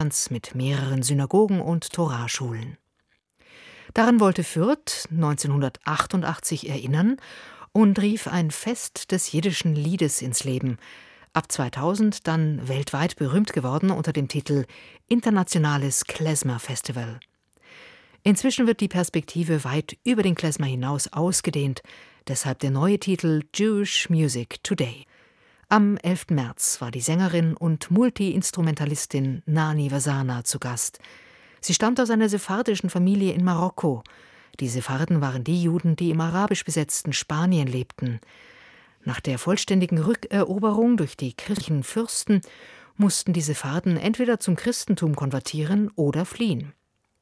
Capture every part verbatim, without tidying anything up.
Deutschlands mit mehreren Synagogen und Toraschulen. Daran wollte Fürth neunzehnhundertachtundachtzig erinnern und rief ein Fest des jiddischen Liedes ins Leben, ab zweitausend dann weltweit berühmt geworden unter dem Titel Internationales Klezmer Festival. Inzwischen wird die Perspektive weit über den Klezmer hinaus ausgedehnt, deshalb der neue Titel Jewish Music Today. Am elften März war die Sängerin und Multi-Instrumentalistin Nani Wasana zu Gast. Sie stammt aus einer sephardischen Familie in Marokko. Die Sepharden waren die Juden, die im arabisch besetzten Spanien lebten. Nach der vollständigen Rückeroberung durch die Kirchenfürsten mussten die Sepharden entweder zum Christentum konvertieren oder fliehen.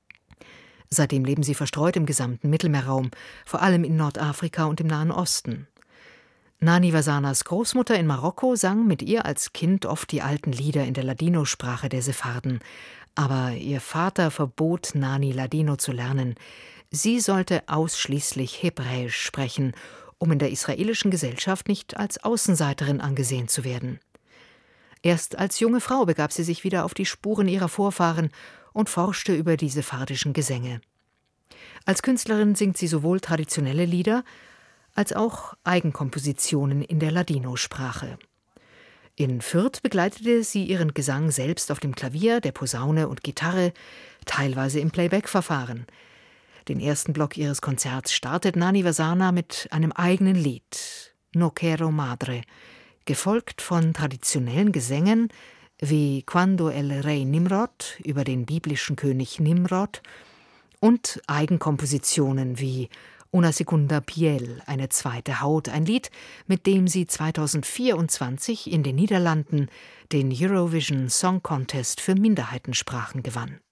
Seitdem leben sie verstreut im gesamten Mittelmeerraum, vor allem in Nordafrika und im Nahen Osten. Nani Wasanas Großmutter in Marokko sang mit ihr als Kind oft die alten Lieder in der Ladino-Sprache der Sepharden. Aber ihr Vater verbot Nani, Ladino zu lernen. Sie sollte ausschließlich Hebräisch sprechen, um in der israelischen Gesellschaft nicht als Außenseiterin angesehen zu werden. Erst als junge Frau begab sie sich wieder auf die Spuren ihrer Vorfahren und forschte über die sephardischen Gesänge. Als Künstlerin singt sie sowohl traditionelle Lieder als auch Eigenkompositionen in der Ladino-Sprache. In Fürth begleitete sie ihren Gesang selbst auf dem Klavier, der Posaune und Gitarre, teilweise im Playback-Verfahren. Den ersten Block ihres Konzerts startet Nani Wasana mit einem eigenen Lied, No Quiero Madre, gefolgt von traditionellen Gesängen wie Cuando el Rey Nimrod über den biblischen König Nimrod und Eigenkompositionen wie Una Segunda Piel, eine zweite Haut, ein Lied, mit dem sie zweitausendvierundzwanzig in den Niederlanden den Eurovision Song Contest für Minderheitensprachen gewann.